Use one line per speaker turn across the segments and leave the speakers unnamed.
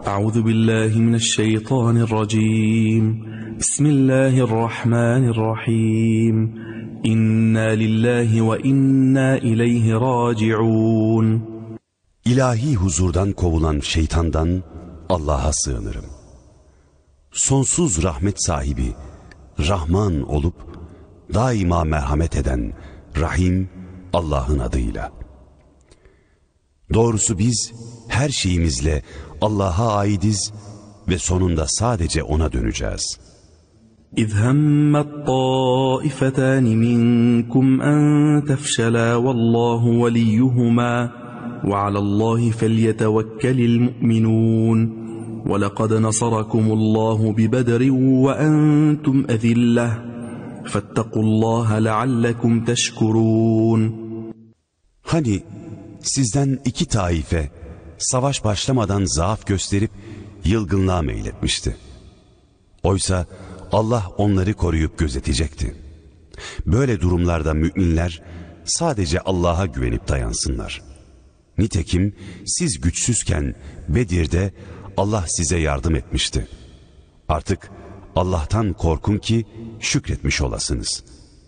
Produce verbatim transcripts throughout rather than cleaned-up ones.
Euzu billahi mineşşeytanirracim. Bismillahirrahmanirrahim. İnna lillahi ve inna ileyhi raciun.
İlahi huzurdan kovulan şeytandan Allah'a sığınırım. Sonsuz rahmet sahibi, Rahman olup daima merhamet eden Rahim Allah'ın adıyla. Doğrusu biz her şeyimizle Allah'a aidiz ve sonunda sadece O'na döneceğiz.
İz hemmet ta'ifatani minkum en tefşela vallahu veliyyuhuma ve alallahi felyetevekkelil mu'minun. وَلَقَدْ نَصَرَكُمُ اللّٰهُ بِبَدْرٍ وَأَنْتُمْ أَذِلَّةٌ فَاتَّقُوا اللّٰهَ لَعَلَّكُمْ تَشْكُرُونَ.
Hani sizden iki taife savaş başlamadan zaaf gösterip yılgınlığa meyletmişti. Oysa Allah onları koruyup gözetecekti. Böyle durumlarda müminler sadece Allah'a güvenip dayansınlar. Nitekim siz güçsüzken Bedir'de Allah size yardım etmişti. Artık Allah'tan korkun ki şükretmiş olasınız.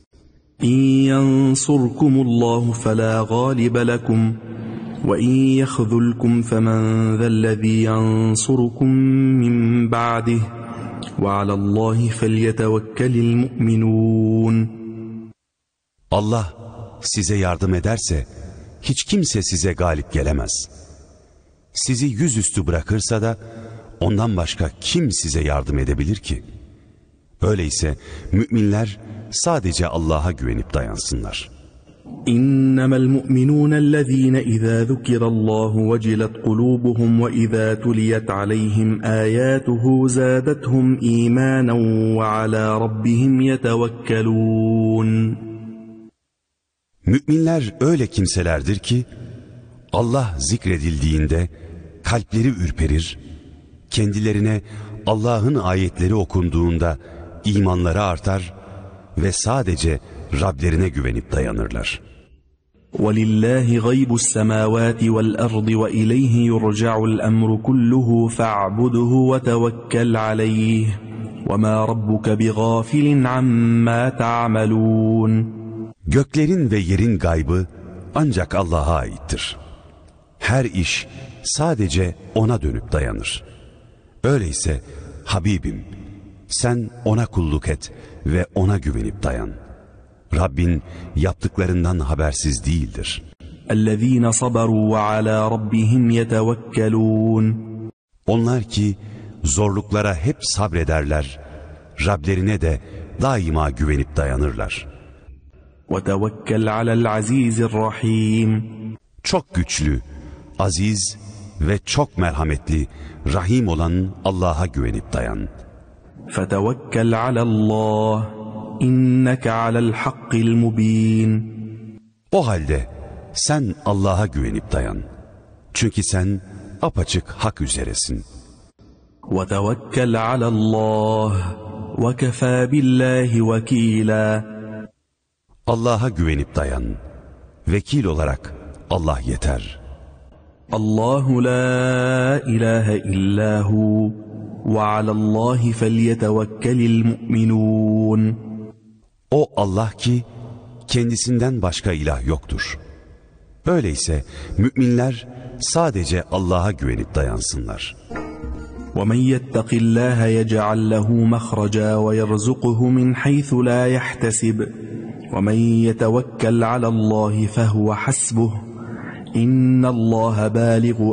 İn yansurkumullahu fela galibe lekum ve in yahzulkum femen zellezî yansurukum min ba'dih ve alallahi felyetevekkelil mu'minun.
Allah size yardım ederse hiç kimse size galip gelemez. Sizi yüzüstü bırakırsa da ondan başka kim size yardım edebilir ki? Öyleyse müminler sadece Allah'a güvenip dayansınlar.
İnnemel mu'minûnellezîne izâ zukirallâhu vecilet kulûbuhum ve izâ tuliyet aleyhim âyâtuhu zâdethum îmânen ve alâ rabbihim yetevekkelûn.
Müminler öyle kimselerdir ki Allah zikredildiğinde kalpleri ürperir, kendilerine Allah'ın ayetleri okunduğunda imanları artar ve sadece Rablerine güvenip dayanırlar.
وَلِلَّهِ غَيْبُ السَّمَاوَاتِ وَالْأَرْضِ وَإِلَيْهِ يُرْجَعُ الْأَمْرُ كُلُّهُ فَاعْبُدْهُ وَتَوَكَّلْ عَلَيْهِ وَمَا رَبُّكَ بِغَافِلٍ عَمَّا تَعْمَلُونَ.
Göklerin ve yerin gaybı ancak Allah'a aittir. Her iş sadece O'na dönüp dayanır. Öyleyse Habibim, sen O'na kulluk et ve O'na güvenip dayan. Rabbin yaptıklarından habersiz değildir.
اَلَّذ۪ينَ صَبَرُوا وَعَلَى رَبِّهِمْ يَتَوَكَّلُونَ.
Onlar ki zorluklara hep sabrederler, Rablerine de daima güvenip dayanırlar.
وَتَوَكَّلْ عَلَى الْعَز۪يزِ الرَّح۪يمِ.
Çok güçlü, aziz ve çok merhametli, rahim olan Allah'a güvenip dayan.
فَتَوَكَّلْ عَلَى اللّٰهِ اِنَّكَ عَلَى الْحَقِّ الْمُب۪ينَ.
O halde sen Allah'a güvenip dayan. Çünkü sen apaçık hak üzeresin.
وَتَوَكَّلْ عَلَى اللّٰهِ وَكَفَى بِاللّٰهِ وَك۪يلًا.
Allah'a güvenip dayan. Vekil olarak Allah yeter.
Allahu la ilahe illahu ve alallahi felyetevekkelil mu'minun.
O Allah ki kendisinden başka ilah yoktur. Öyleyse müminler sadece Allah'a güvenip dayansınlar.
وَمَنْ يَتَّقِ اللّٰهَ يَجْعَلْ لَهُ مَخْرَجًا وَيَرْزُقْهُ مِنْ حَيْثُ لَا يَحْتَسِبُ وَمَنْ يَتَوَكَّلْ عَلَى اللّٰهِ فَهُوَ حَسْبُهُ إِنَّ اللّٰهَ بَالِغُ